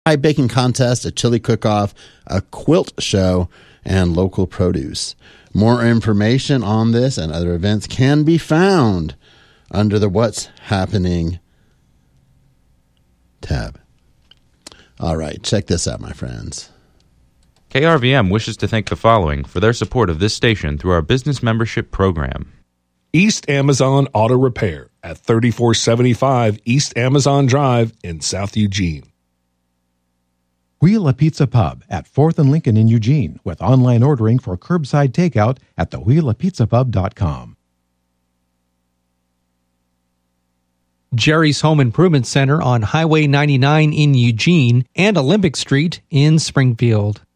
pie baking contest, a chili cook-off, a quilt show, and local produce. More information on this and other events can be found under the What's Happening tab. All right, check this out, my friends. KRVM wishes to thank the following for their support of this station through our business membership program. East Amazon Auto Repair at 3475 East Amazon Drive in South Eugene. Wheel a Pizza Pub at 4th and Lincoln in Eugene with online ordering for curbside takeout at thewheelapizzapub.com. Jerry's Home Improvement Center on Highway 99 in Eugene and Olympic Street in Springfield.